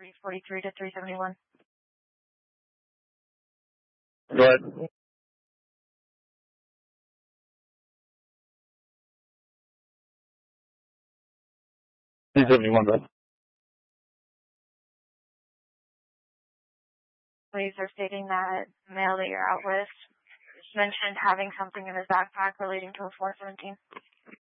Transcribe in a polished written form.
343 to 371. Go ahead. 371, bro. Police are stating that the male that you're out with mentioned having something in his backpack relating to a 417.